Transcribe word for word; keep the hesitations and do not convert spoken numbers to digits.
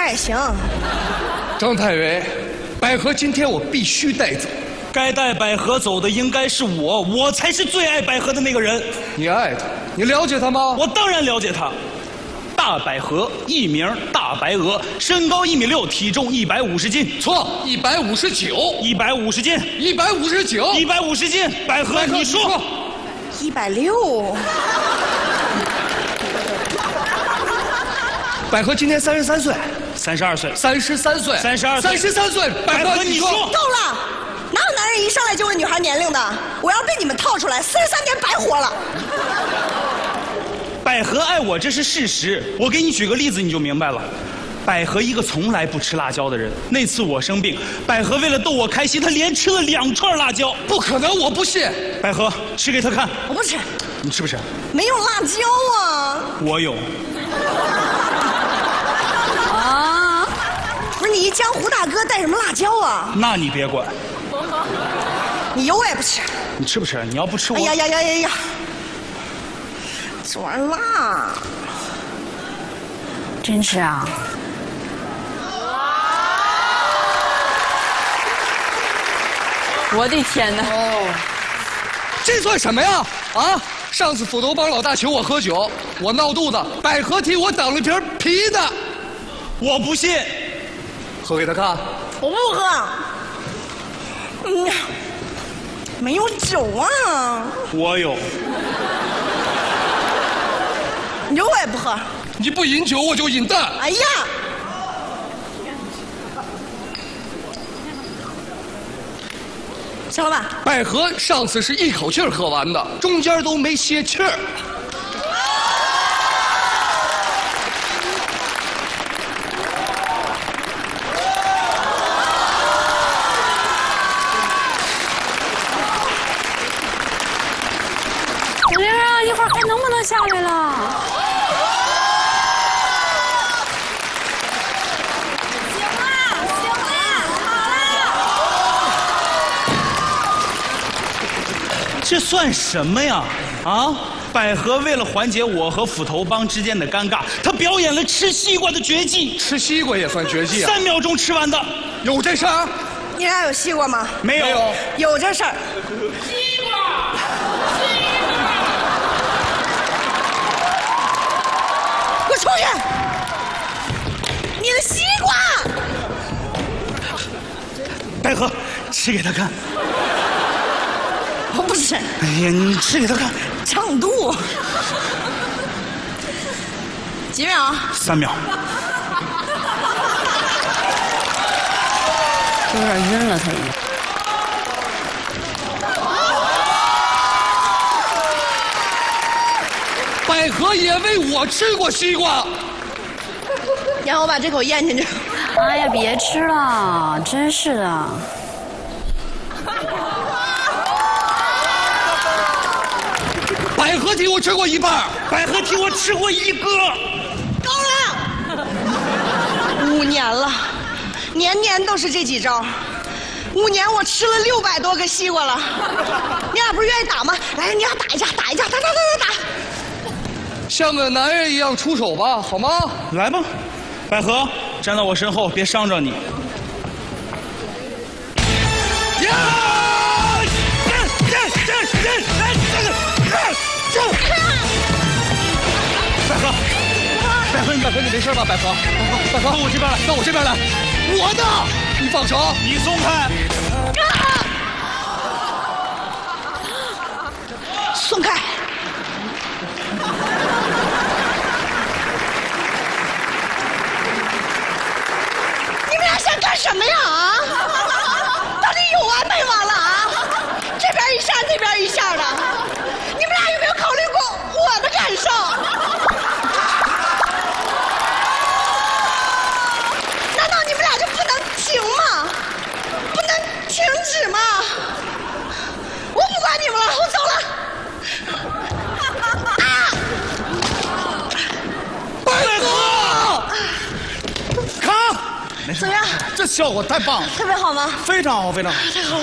点也行。 张太尉，百合今天我必须带走。 该带百合走的应该是我，我才是最爱百合的那个人。 你爱她？你了解她吗？ 我当然了解她。大百合，艺名大白鹅，身高一米六，体重一百五十斤。 错，一百五十九。 一百五十斤。 一百五十九。 一百五十斤。百合，你说。 一百六。 百合今年三十三岁。 三十二岁。 三十三岁。 三十二岁。 三十三岁。 百合，你说。 够了！哪有男人一上来就问女孩年龄的？我要被你们套出来，四十三年白活了。 百合爱我，这是事实。我给你举个例子，你就明白了。百合一个从来不吃辣椒的人，那次我生病，百合为了逗我开心，她连吃了两串辣椒。 不可能，我不信。 百合，吃给她看。 我不吃。 你吃不吃？ 没有辣椒啊。 我有。 啊！不是你一江湖大哥带什么辣椒啊？ 那你别管。 你有我也不吃。 你吃不吃？你要不吃我…… 哎呀呀呀呀呀！这玩意儿辣， 真是啊！我的天哪！ 哦，这算什么呀？啊！上次斧头帮老大请我喝酒，我闹肚子，百合替我挡了瓶啤的， 我不信。 喝给他看。 我不喝。嗯，没有酒啊。 我有。 酒我也不喝。 你不饮酒，我就饮蛋。 哎呀！行了吧？ 百合上次是一口气儿喝完的，中间都没歇气儿。 小玲啊，一会儿还能不能下来了？ 这算什么呀？啊！百合为了缓解我和斧头帮之间的尴尬，她表演了吃西瓜的绝技。 吃西瓜也算绝技啊！ 三秒钟吃完的， 有这事儿？ 你俩有西瓜吗？ 没有。 有, 有这事儿。 西瓜，西瓜！ 给我出去！你的西瓜！ 百合，吃给他看。 我不吃。 哎呀，你吃给他看。 胀肚。几秒？ 三秒。 有点晕了，他已经。 百合也为我吃过西瓜。 让我把这口咽进去。 哎呀，别吃了，真是的。 百合替我吃过一半， 百合替我吃过一个。 够了！五年了，年年都是这几招。五年我吃了六百多个西瓜了。你俩不是愿意打吗？来，你俩打一架，打一架，打打打打打。 像个男人一样出手吧，好吗？ 来吧，百合，站到我身后，别伤着你。呀！这这这这来这个这这！百合，百合， 百合，你没事吧？百合，百合， 到我这边来， 到我这边来，我的，你放手， 你松开， 松开。你们俩想干什么呀？啊！到底有完没完了啊？这边一下，那边一下的，你们俩有没有考虑过我的感受？难道你们俩就不能停吗？不能停止吗？我不管你们了，我走了。啊！ 百合， 卡， 怎么样？ 这效果太棒了， 特别好吗？ 非常好，非常好。 太好了。